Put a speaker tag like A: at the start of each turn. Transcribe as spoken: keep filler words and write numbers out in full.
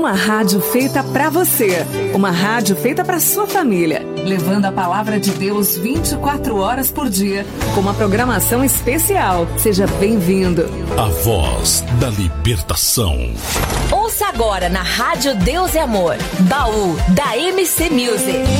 A: Uma rádio feita pra você. Uma rádio feita pra sua família. Levando a palavra de Deus vinte e quatro horas por dia. Com uma programação especial. Seja bem-vindo.
B: A voz da libertação.
C: Ouça agora na Rádio Deus e Amor. Baú da M C Music.